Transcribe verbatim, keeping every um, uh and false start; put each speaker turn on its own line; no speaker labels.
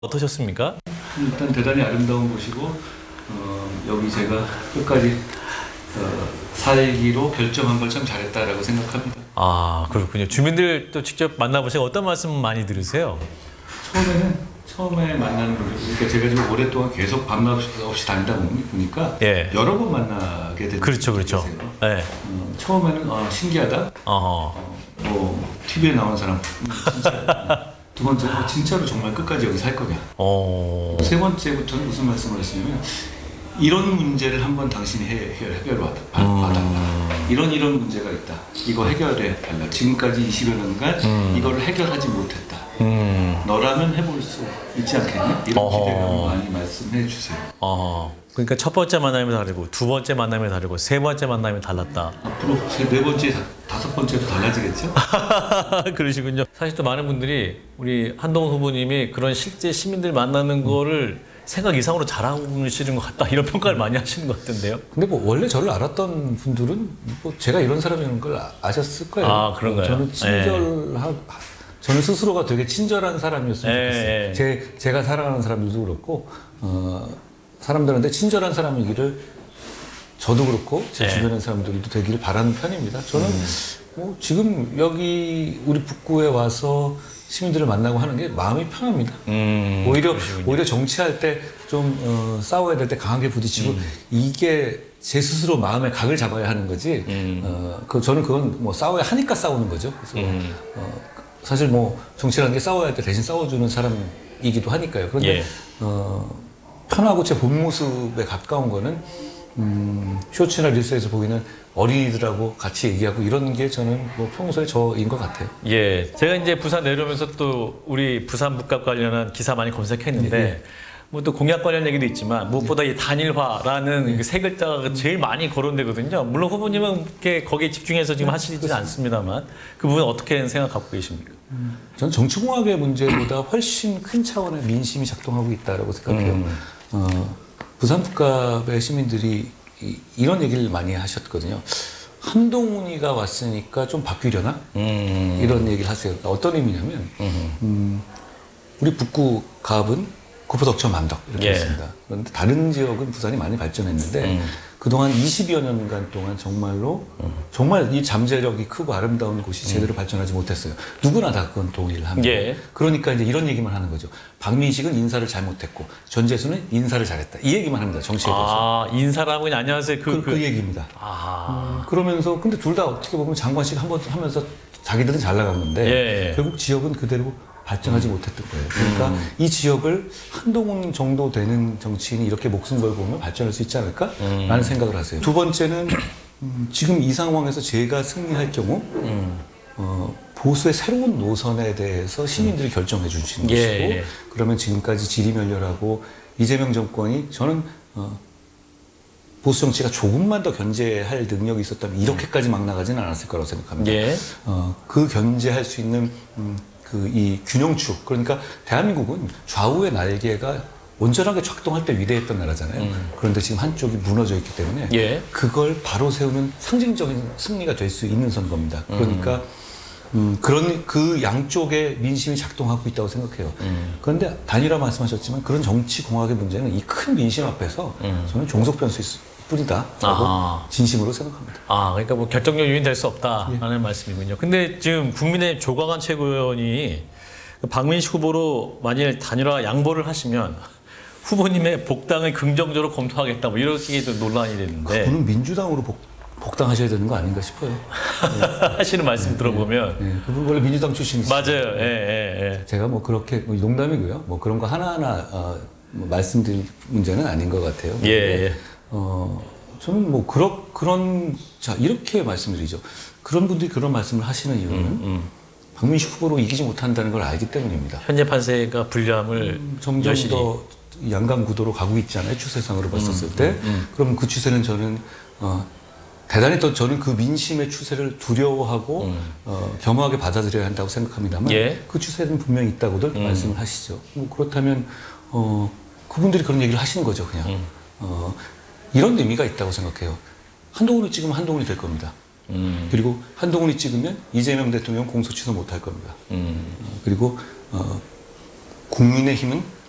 어떠셨습니까?
일단 대단히 아름다운 곳이고 어, 여기 제가 끝까지 어, 살기로 결정한 걸 참 잘했다라고 생각합니다.
아, 그렇군요. 주민들 또 직접 만나보시고 어떤 말씀 많이 들으세요?
처음에는 처음에 만나는 분들, 그러니까 제가 지금 오랫동안 계속 밤낮 없이 다니다 보니까
예.
여러 번 만나게 되는
그렇죠, 그렇죠.
분이 계세요.
네.
어, 처음에는 어, 신기하다.
어허.
어, 뭐 티비에 나온 사람 음, 진짜. 두 번째는 진짜로 정말 끝까지 여기 살 거냐.
어.
세 번째부터는 무슨 말씀을 하시냐면 이런 문제를 한번 당신이 해, 해결, 해결해 봐달라.
음.
이런 이런 문제가 있다. 이거 해결해 달라. 지금까지 이십여 년간
음.
이걸 해결하지 못했다.
음.
너라면 해볼 수 있지 않겠냐? 이런
어허.
기대감을 많이 말씀해 주세요.
어. 그러니까 첫 번째 만남이 다르고 두 번째 만남이 다르고 세 번째 만남이 달랐다.
앞으로 세, 네 번째, 다, 다섯 번째도 달라지겠죠?
그러시군요. 사실 또 많은 분들이 우리 한동훈 후보님이 그런 실제 시민들 만나는 거를 생각 이상으로 잘하고 계시는 것 같다 이런 평가를 많이 하시는 것 같은데요.
근데 뭐 원래 저를 알았던 분들은 뭐 제가 이런 사람이라는 걸 아- 아셨을 거예요.
아, 그런가요?
저는 친절하, 저는 스스로가 되게 친절한 사람이었으면
예,
좋겠어요.
예.
제 제가 살아가는 사람들도 그렇고 어, 사람들한테 친절한 사람이기를 저도 그렇고 제
예.
주변의 사람들도 되기를 바라는 편입니다. 저는 뭐 지금 여기 우리 북구에 와서 시민들을 만나고 하는 게 마음이 편합니다.
음.
오히려
그러시군요.
오히려 정치할 때 좀 어, 싸워야 될 때 강하게 부딪히고 이게 제 스스로 마음의 각을 잡아야 하는 거지.
음.
어, 그 저는 그건 뭐 싸워야 하니까 싸우는 거죠. 그래서
음.
어, 사실 뭐 정치라는 게 싸워야 할 때 대신 싸워주는 사람이기도 하니까요. 그런데
예.
어, 편하고 제 본 모습에 가까운 거는 음, 쇼츠나 릴스에서 보이는 어린이들하고 같이 얘기하고 이런 게 저는 뭐 평소에 저인 것 같아요.
예, 제가 이제 부산 내려오면서 또 우리 부산 북값 관련한 기사 많이 검색했는데
네.
뭐 또 공약 관련 얘기도 있지만 무엇보다 이 단일화라는 그 세 글자가 제일 많이 거론되거든요. 물론 후보님은 이렇게 거기에 집중해서 지금 하시지는 않습니다만 그 부분 어떻게 생각 갖고 계십니까?
저는 정치공학의 문제보다 훨씬 큰 차원의 민심이 작동하고 있다고 생각해요.
음.
어, 부산 북갑의 시민들이 이, 이런 얘기를 많이 하셨거든요. 한동훈이가 왔으니까 좀 바뀌려나?
음.
이런 얘기를 하세요. 그러니까 어떤 의미냐면 음, 우리 북구 갑은 구포덕천 만덕 이렇게
예.
있습니다. 그런데 다른 지역은 부산이 많이 발전했는데
음.
그동안 이십여 년간 동안 정말로 정말 이 잠재력이 크고 아름다운 곳이 제대로 발전하지 못했어요. 누구나 다 그건 동의를 합니다.
예.
그러니까 이제 이런 얘기만 하는 거죠. 박민식은 인사를 잘못했고 전재수는 인사를 잘했다. 이 얘기만 합니다. 정치에 대해서.
아, 인사라고 그냥 안녕하세요. 그,
그, 그, 얘기입니다.
아.
음, 그러면서 근데 둘 다 어떻게 보면 장관식 한번 하면서 자기들은 잘 나간 건데
예.
결국 지역은 그대로 발전하지 못했던 거예요. 그러니까
음.
이 지역을 한동훈 정도 되는 정치인이 이렇게 목숨 걸고 오면 발전할 수 있지 않을까라는
음.
생각을 하세요. 두 번째는 음, 지금 이 상황에서 제가 승리할 경우
음.
어, 보수의 새로운 노선에 대해서 시민들이 결정해 주시는
예,
것이고
예.
그러면 지금까지 지리멸렬하고 이재명 정권이 저는 어, 보수 정치가 조금만 더 견제할 능력이 있었다면 이렇게까지 막 나가지는 않았을 거라고 생각합니다.
예.
어, 그 견제할 수 있는 음, 그 이 균형축 그러니까 대한민국은 좌우의 날개가 온전하게 작동할 때 위대했던 나라잖아요.
음.
그런데 지금 한쪽이 무너져 있기 때문에
예.
그걸 바로 세우는 상징적인 승리가 될 수 있는 선거입니다. 그러니까 음, 그런 그 양쪽의 민심이 작동하고 있다고 생각해요.
음.
그런데 단일화 말씀하셨지만 그런 정치 공학의 문제는 이 큰 민심 앞에서
음.
저는 종속 변수일 뿐이다라고
아하.
진심으로 생각합니다.
아, 그러니까 뭐 결정적 요인 될 수 없다라는 말씀이군요. 근데 지금 국민의힘 조광한 최고위원이 그 박민식 후보로 만일 단일화 양보를 하시면 후보님의 복당을 긍정적으로 검토하겠다 뭐 이렇게 또 논란이 됐는데
그분은 민주당으로 복, 복당하셔야 되는 거 아닌가 싶어요.
하시는 말씀 들어보면
네, 그분 원래 민주당 출신이시죠.
맞아요. 예, 예, 예.
제가 뭐 그렇게 뭐 농담이고요. 뭐 그런 거 하나하나 어, 뭐 말씀드릴 문제는 아닌 것 같아요.
예, 예.
어, 저는 뭐 그런 그런 자 이렇게 말씀드리죠. 그런 분들이 그런 말씀을 하시는 이유는
음.
박민식 후보로 이기지 못한다는 걸 알기 때문입니다.
현재 판세가 불리함을
음, 점점
여실히
더 양강 구도로 가고 있잖아요. 추세상으로 봤었을
음,
때.
음, 음.
그럼 그 추세는 저는 어, 대단히 또 저는 그 민심의 추세를 두려워하고
음.
어, 겸허하게 받아들여야 한다고 생각합니다만
예.
그 추세는 분명히 있다고들
음.
말씀을 하시죠. 뭐 그렇다면 어, 그분들이 그런 얘기를 하시는 거죠, 그냥.
음.
어, 이런 의미가 있다고 생각해요. 한동훈이 찍으면 한동훈이 될 겁니다.
음.
그리고 한동훈이 찍으면 이재명 대통령 공소 취소 못 할 겁니다.
음.
어, 그리고 어, 국민의힘은